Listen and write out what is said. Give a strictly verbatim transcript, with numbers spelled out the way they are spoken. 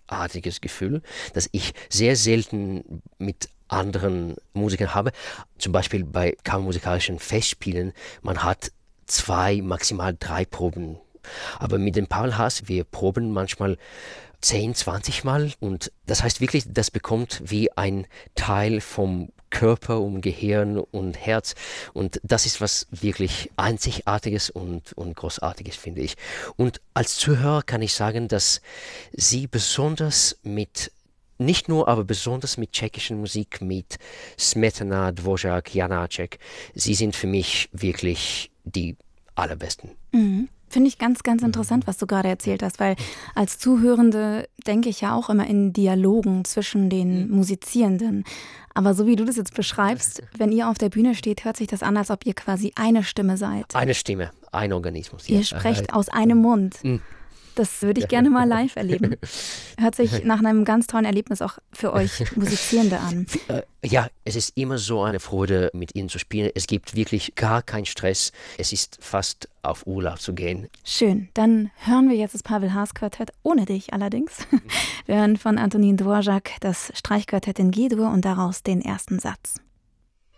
großartiges Gefühl, das ich sehr selten mit anderen Musikern habe. Zum Beispiel bei kammermusikalischen Festspielen, man hat zwei, maximal drei Proben. Aber mit dem Pavel Haas, wir proben manchmal zehn, zwanzig Mal und das heißt wirklich, das bekommt wie ein Teil vom Körper und Gehirn und Herz und das ist was wirklich Einzigartiges und, und Großartiges, finde ich. Und als Zuhörer kann ich sagen, dass sie besonders mit nicht nur, aber besonders mit tschechischen Musik, mit Smetana, Dvořák, Janáček, sie sind für mich wirklich die allerbesten. Mhm. Finde ich ganz, ganz interessant, was du gerade erzählt hast, weil als Zuhörende denke ich ja auch immer in Dialogen zwischen den Musizierenden. Aber so wie du das jetzt beschreibst, wenn ihr auf der Bühne steht, hört sich das an, als ob ihr quasi eine Stimme seid. Eine Stimme, ein Organismus. Ihr ja. sprecht aus einem Mund. Mhm. Das würde ich gerne mal live erleben. Hört sich nach einem ganz tollen Erlebnis auch für euch Musizierende an. Ja, es ist immer so eine Freude, mit ihnen zu spielen. Es gibt wirklich gar keinen Stress. Es ist fast auf Urlaub zu gehen. Schön, dann hören wir jetzt das Pavel Haas Quartett, ohne dich allerdings. Wir hören von Antonín Dvořák das Streichquartett in G-Dur und daraus den ersten Satz.